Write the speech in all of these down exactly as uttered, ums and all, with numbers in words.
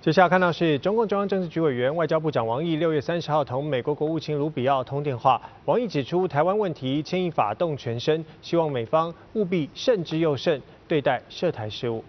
接下来看到是中共中央政治局委员、外交部长王毅六月三十号同美国国务卿卢比奥通电话。王毅指出，台湾问题牵一发动全身，希望美方务必慎之又慎对待涉台事务。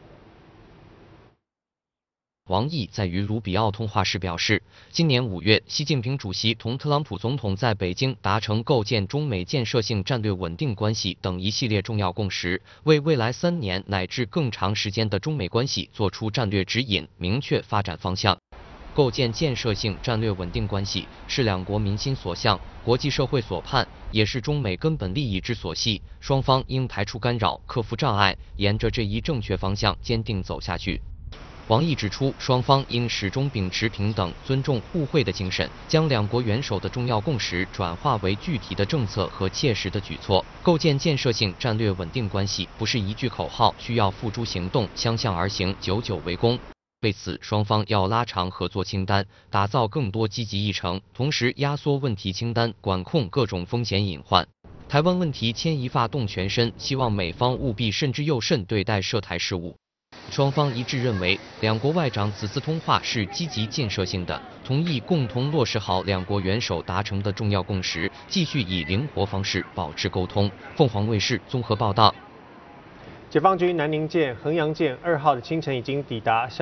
王毅在与卢比奥通话时表示，今年五月，习近平主席同特朗普总统在北京达成构建中美建设性战略稳定关系等一系列重要共识，为未来三年乃至更长时间的中美关系作出战略指引，明确发展方向。构建建设性战略稳定关系是两国民心所向、国际社会所盼，也是中美根本利益之所系。双方应排除干扰，克服障碍，沿着这一正确方向坚定走下去。 王毅指出，双方应始终秉持平等、尊重、互惠的精神，将两国元首的重要共识转化为具体的政策和切实的举措。构建建设性战略稳定关系不是一句口号，需要付诸行动，相向而行，久久为功。为此，双方要拉长合作清单，打造更多积极议程，同时压缩问题清单，管控各种风险隐患。台湾问题牵一发动全身，希望美方务必慎之又慎对待涉台事务。 双方一致认为，两国外长此次通话是积极建设性的，同意共同落实好两国元首达成的重要共识，继续以灵活方式保持沟通。凤凰卫视综合报道。 解放军南宁舰、衡阳舰二号的清晨已经抵达。